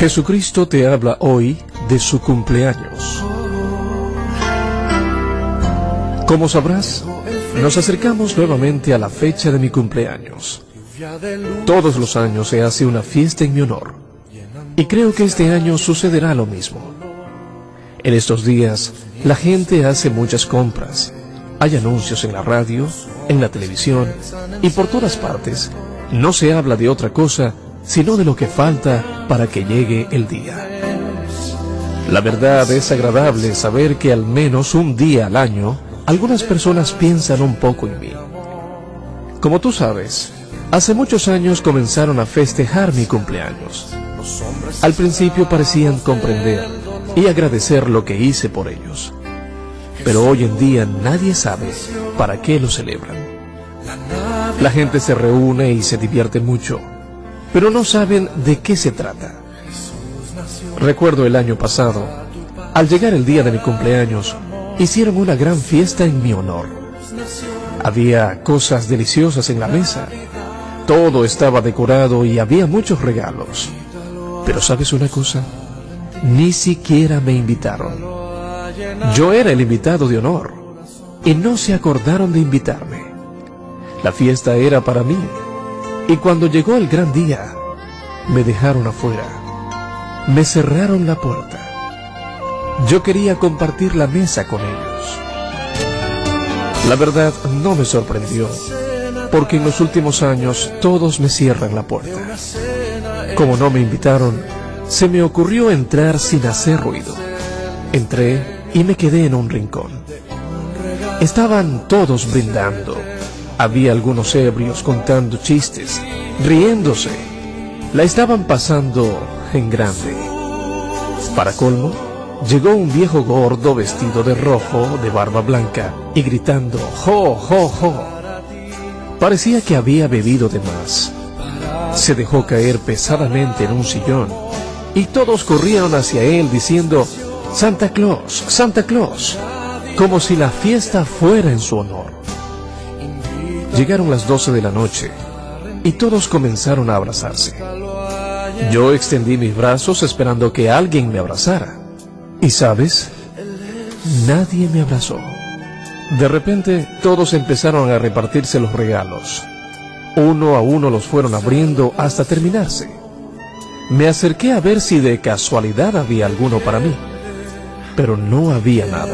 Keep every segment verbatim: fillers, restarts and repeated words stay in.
Jesucristo te habla hoy de su cumpleaños. Como sabrás, nos acercamos nuevamente a la fecha de mi cumpleaños. Todos los años se hace una fiesta en mi honor, y creo que este año sucederá lo mismo. En estos días, la gente hace muchas compras. Hay anuncios en la radio, en la televisión, y por todas partes. No se habla de otra cosa, sino de lo que falta para que llegue el día. La verdad es agradable saber que al menos un día al año, algunas personas piensan un poco en mí. Como tú sabes, hace muchos años comenzaron a festejar mi cumpleaños. Al principio parecían comprender y agradecer lo que hice por ellos. Pero hoy en día nadie sabe para qué lo celebran. La gente se reúne y se divierte mucho, pero no saben de qué se trata. Recuerdo el año pasado, al llegar el día de mi cumpleaños, hicieron una gran fiesta en mi honor. Había cosas deliciosas en la mesa, todo estaba decorado y había muchos regalos. Pero ¿sabes una cosa? Ni siquiera me invitaron. Yo era el invitado de honor, y no se acordaron de invitarme. La fiesta era para mí, y cuando llegó el gran día, me dejaron afuera. Me cerraron la puerta. Yo quería compartir la mesa con ellos. La verdad no me sorprendió, porque en los últimos años todos me cierran la puerta. Como no me invitaron, se me ocurrió entrar sin hacer ruido. Entré y me quedé en un rincón. Estaban todos brindando. Había algunos ebrios contando chistes, riéndose. La estaban pasando en grande. Para colmo, llegó un viejo gordo vestido de rojo, de barba blanca, y gritando ¡jo, jo, jo! Parecía que había bebido de más. Se dejó caer pesadamente en un sillón, y todos corrieron hacia él diciendo ¡Santa Claus! ¡Santa Claus! Como si la fiesta fuera en su honor. Llegaron las doce de la noche, y todos comenzaron a abrazarse. Yo extendí mis brazos esperando que alguien me abrazara. Y ¿sabes? Nadie me abrazó. De repente, todos empezaron a repartirse los regalos. Uno a uno los fueron abriendo hasta terminarse. Me acerqué a ver si de casualidad había alguno para mí, pero no había nada.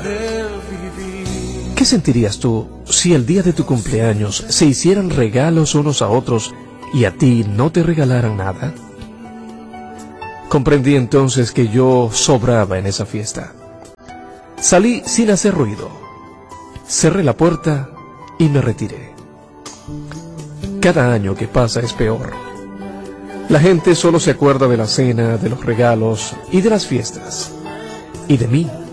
¿Qué sentirías tú si el día de tu cumpleaños se hicieran regalos unos a otros y a ti no te regalaran nada? Comprendí entonces que yo sobraba en esa fiesta. Salí sin hacer ruido. Cerré la puerta y me retiré. Cada año que pasa es peor. La gente solo se acuerda de la cena, de los regalos y de las fiestas. Y de mí